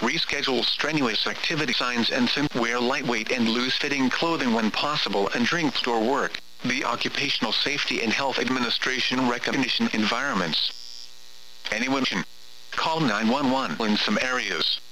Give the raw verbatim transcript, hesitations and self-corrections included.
reschedule strenuous activity signs and simply wear lightweight and loose-fitting clothing when possible and drink outdoor work. The Occupational Safety and Health Administration recognition environments. Anyone can call nine one one in some areas.